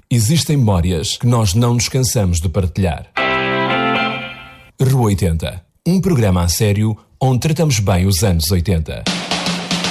Existem memórias que nós não nos cansamos de partilhar. Rua 80, um programa a sério onde tratamos bem os anos 80.